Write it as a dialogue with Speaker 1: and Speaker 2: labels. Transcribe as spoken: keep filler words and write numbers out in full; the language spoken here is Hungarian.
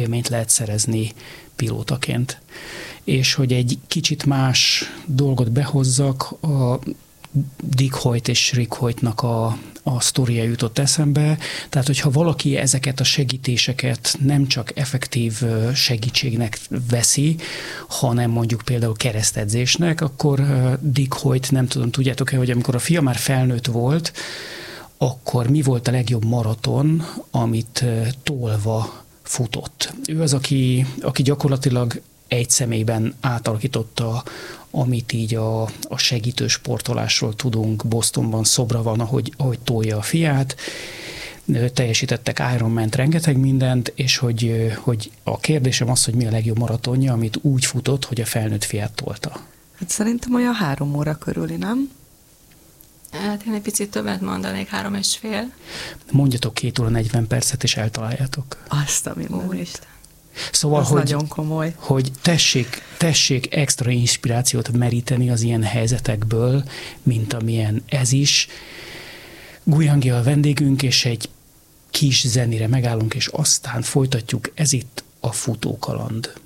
Speaker 1: élményt lehet szerezni pilótaként. És hogy egy kicsit más dolgot behozzak, a Dick Hoyt és Rick Hoytnak a, a sztoria jutott eszembe. Tehát, hogyha valaki ezeket a segítéseket nem csak effektív segítségnek veszi, hanem mondjuk például keresztedzésnek, akkor Dick Hoyt, nem tudom, tudjátok-e, hogy amikor a fia már felnőtt volt, akkor mi volt a legjobb maraton, amit tolva futott. Ő az, aki, aki gyakorlatilag egy személyben átalakította, amit így a, a segítő sportolásról tudunk. Bostonban szobra van, ahogy, ahogy tolja a fiát, teljesítettek Ironman-t, rengeteg mindent, és hogy, hogy a kérdésem az, hogy mi a legjobb maratonja, amit úgy futott, hogy a felnőtt fiát tolta.
Speaker 2: Hát szerintem olyan három óra körüli, nem?
Speaker 3: Hát én egy picit többet mondanék, három és fél.
Speaker 1: Mondjatok két óra negyven percet, és eltaláljátok.
Speaker 2: Azt a mindenit.
Speaker 1: Szóval,
Speaker 2: az
Speaker 1: hogy,
Speaker 2: nagyon komoly.
Speaker 1: Hogy tessék, tessék extra inspirációt meríteni az ilyen helyzetekből, mint amilyen ez is. Guyangi a vendégünk, és egy kis zenére megállunk, és aztán folytatjuk. Ez itt a Futókaland.